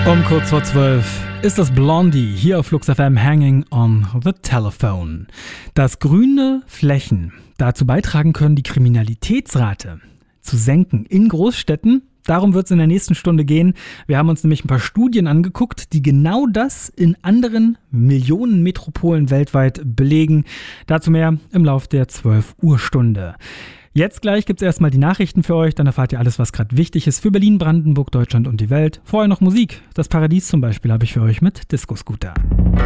Um kurz vor 12 ist das Blondie hier auf Flux FM Hanging on the Telephone. Dass grüne Flächen dazu beitragen können, die Kriminalitätsrate zu senken in Großstädten, darum wird es in der nächsten Stunde gehen. Wir haben uns nämlich ein paar Studien angeguckt, die genau das in anderen Millionen Metropolen weltweit belegen. Dazu mehr im Lauf der 12 Uhr Stunde. Jetzt gleich gibt es erstmal die Nachrichten für euch, dann erfahrt ihr alles, was gerade wichtig ist für Berlin, Brandenburg, Deutschland und die Welt. Vorher noch Musik. Das Paradies zum Beispiel habe ich für euch mit Disco Scooter.